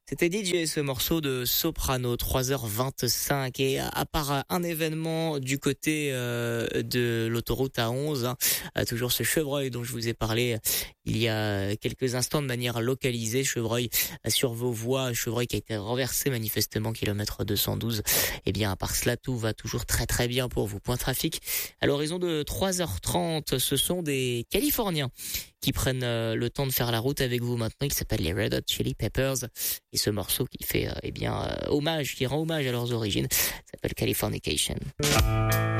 C'était DJ, ce morceau de Soprano, 3h25, et à part un événement du côté de l'autoroute A11, toujours ce chevreuil dont je vous ai parlé il y a quelques instants de manière localisée, chevreuil sur vos voies, chevreuil qui a été renversé manifestement kilomètre 212. Et bien à part cela, tout va toujours très très bien pour vous. Point trafic, à l'horizon de 3h30, ce sont des Californiens qui prennent le temps de faire la route avec vous maintenant. Ils s'appellent les Red Hot Chili Peppers, et ce morceau qui fait hommage, qui rend hommage à leurs origines, s'appelle Californication.